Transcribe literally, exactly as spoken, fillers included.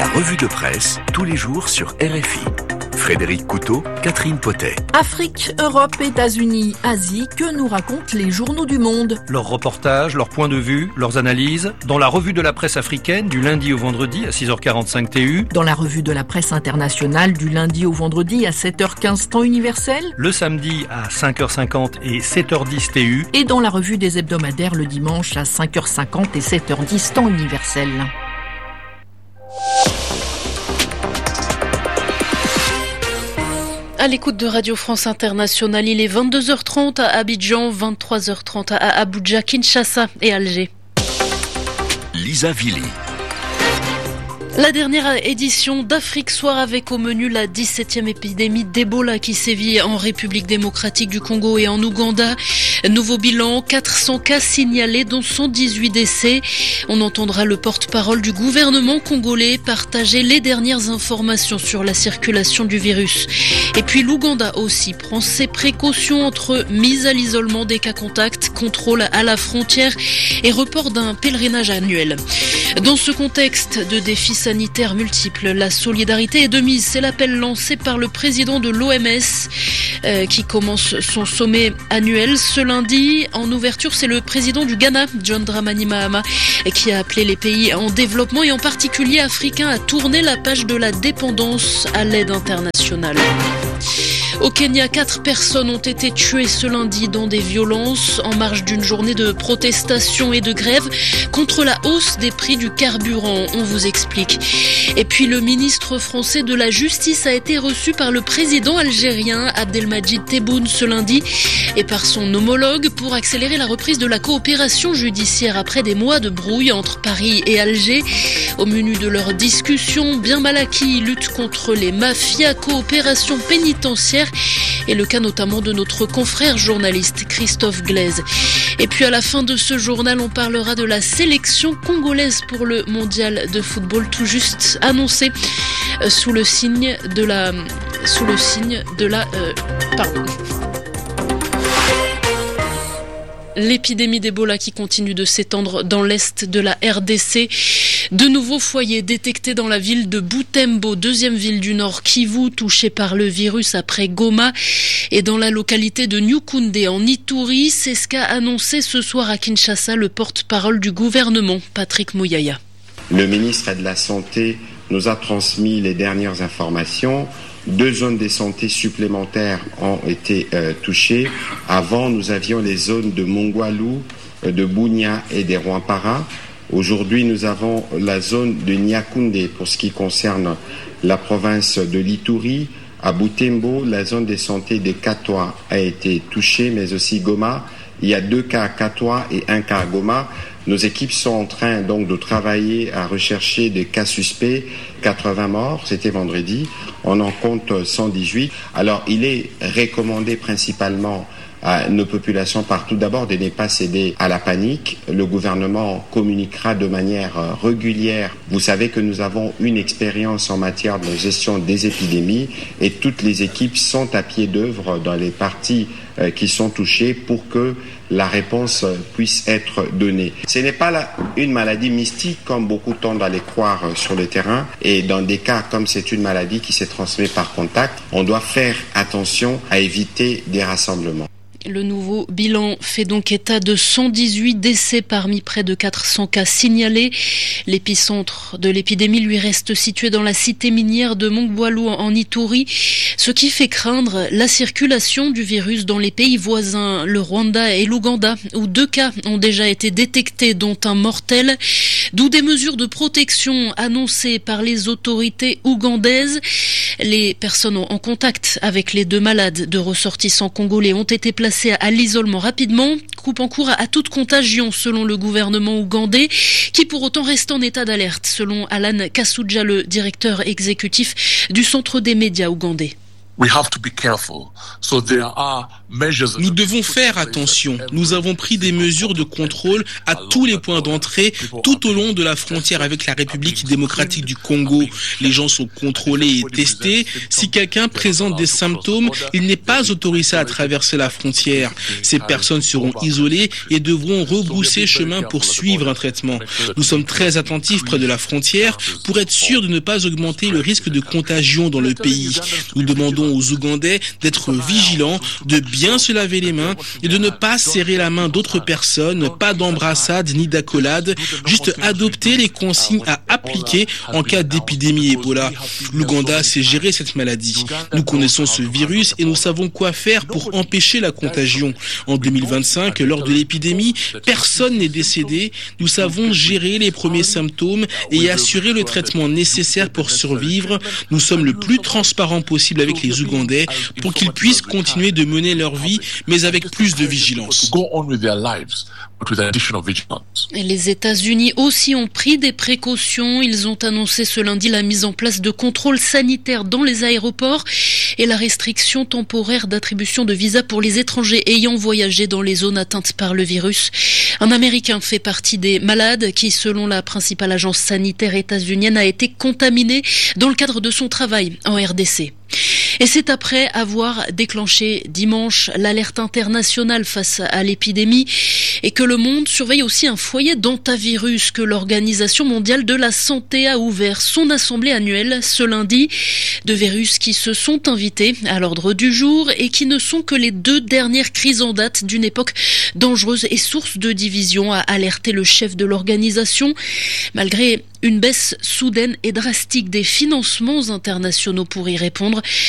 revue de presse, tous les jours sur R F I. Frédéric Couteau, Catherine Potet. Afrique, Europe, États-Unis, Asie, que nous racontent les journaux du monde? Leurs reportages, leurs points de vue, leurs analyses, dans la revue de la presse africaine du lundi au vendredi à six heures quarante-cinq T U. Dans la revue de la presse internationale du lundi au vendredi à sept heures quinze temps universel. Le samedi à cinq heures cinquante et sept heures dix T U. Et dans la revue des hebdomadaires le dimanche à cinq heures cinquante et sept heures dix temps universel. À l'écoute de Radio France Internationale, il est vingt-deux heures trente à Abidjan, vingt-trois heures trente à Abuja, Kinshasa et Alger. Lisa Vili. La dernière édition d'Afrique Soir avec au menu la dix-septième épidémie d'Ebola qui sévit en République démocratique du Congo et en Ouganda. Nouveau bilan, quatre cents cas signalés dont cent dix-huit décès. On entendra le porte-parole du gouvernement congolais partager les dernières informations sur la circulation du virus. Et puis l'Ouganda aussi prend ses précautions entre mise à l'isolement des cas contacts, contrôle à la frontière et report d'un pèlerinage annuel. Dans ce contexte de défis sanitaires multiples, la solidarité est de mise. C'est l'appel lancé par le président de l'O M S euh, qui commence son sommet annuel ce lundi. En ouverture, c'est le président du Ghana, John Dramani Mahama, qui a appelé les pays en développement et en particulier africains à tourner la page de la dépendance à l'aide internationale. Au Kenya, quatre personnes ont été tuées ce lundi dans des violences en marge d'une journée de protestation et de grève contre la hausse des prix du carburant. On vous explique. Et puis le ministre français de la Justice a été reçu par le président algérien Abdelmadjid Tebboune ce lundi et par son homologue pour accélérer la reprise de la coopération judiciaire après des mois de brouille entre Paris et Alger. Au menu de leur discussion, bien mal acquis, lutte contre les mafias, coopération pénitentiaire et le cas notamment de notre confrère journaliste Christophe Glaise. Et puis à la fin de ce journal, on parlera de la sélection congolaise pour le mondial de football tout juste annoncé sous le signe de la sous le signe de la euh, pardon. L'épidémie d'Ebola qui continue de s'étendre dans l'est de la R D C. De nouveaux foyers détectés dans la ville de Butembo, deuxième ville du nord Kivu, touchée par le virus après Goma, et dans la localité de Nyukunde en Ituri. C'est ce qu'a annoncé ce soir à Kinshasa le porte-parole du gouvernement, Patrick Mouyaya. Le ministre de la Santé nous a transmis les dernières informations. Deux zones de santé supplémentaires ont été euh, touchées. Avant, nous avions les zones de Mongwalu, de Bunia et de Rwampara. Aujourd'hui, nous avons la zone de Nyakunde pour ce qui concerne la province de l'Ituri. À Butembo, la zone de santé de Katwa a été touchée, mais aussi Goma. Il y a deux cas à Katwa et un cas à Goma. Nos équipes sont en train donc de travailler à rechercher des cas suspects. quatre-vingts morts, c'était vendredi. On en compte cent dix-huit. Alors, il est recommandé principalement à nos populations partout d'abord de ne pas céder à la panique. Le gouvernement communiquera de manière régulière. Vous savez que nous avons une expérience en matière de gestion des épidémies et toutes les équipes sont à pied d'œuvre dans les parties euh, qui sont touchées pour que la réponse puisse être donnée. Ce n'est pas la, une maladie mystique comme beaucoup tendent à les croire sur le terrain et dans des cas comme c'est une maladie qui se transmet par contact, on doit faire attention à éviter des rassemblements. Le nouveau bilan fait donc état de cent dix-huit décès parmi près de quatre cents cas signalés. L'épicentre de l'épidémie lui reste situé dans la cité minière de Mongwalu en Ituri, ce qui fait craindre la circulation du virus dans les pays voisins, le Rwanda et l'Ouganda, où deux cas ont déjà été détectés, dont un mortel, d'où des mesures de protection annoncées par les autorités ougandaises. Les personnes en contact avec les deux malades de ressortissants congolais ont été placées à l'isolement rapidement, coupe en cours à toute contagion selon le gouvernement ougandais, qui pour autant reste en état d'alerte, selon Alan Kasujja, le directeur exécutif du Centre des médias ougandais. We have to be careful. So there are Nous devons faire attention. Nous avons pris des mesures de contrôle à tous les points d'entrée tout au long de la frontière avec la République démocratique du Congo. Les gens sont contrôlés et testés. Si quelqu'un présente des symptômes, il n'est pas autorisé à traverser la frontière. Ces personnes seront isolées et devront rebrousser chemin pour suivre un traitement. Nous sommes très attentifs près de la frontière pour être sûrs de ne pas augmenter le risque de contagion dans le pays. Nous demandons aux Ougandais d'être vigilants, de bien se laver les mains et de ne pas serrer la main d'autres personnes, pas d'embrassade ni d'accolade, juste adopter les consignes à appliquer en cas d'épidémie Ebola. L'Ouganda sait gérer cette maladie. Nous connaissons ce virus et nous savons quoi faire pour empêcher la contagion. En deux mille vingt-cinq, lors de l'épidémie, personne n'est décédé. Nous savons gérer les premiers symptômes et assurer le traitement nécessaire pour survivre. Nous sommes le plus transparents possible avec les Ougandais pour qu'ils puissent continuer de mener leur vie, mais avec plus de vigilance. Et les États-Unis aussi ont pris des précautions. Ils ont annoncé ce lundi la mise en place de contrôles sanitaires dans les aéroports et la restriction temporaire d'attribution de visas pour les étrangers ayant voyagé dans les zones atteintes par le virus. Un Américain fait partie des malades qui, selon la principale agence sanitaire états-unienne, a été contaminé dans le cadre de son travail en R D C. Et c'est après avoir déclenché dimanche l'alerte internationale face à l'épidémie et que le monde surveille aussi un foyer d'hantavirus que l'Organisation mondiale de la santé a ouvert son assemblée annuelle ce lundi. Deux virus qui se sont invités à l'ordre du jour et qui ne sont que les deux dernières crises en date d'une époque dangereuse et source de division, a alerté le chef de l'organisation. Malgré une baisse soudaine et drastique des financements internationaux pour y répondre,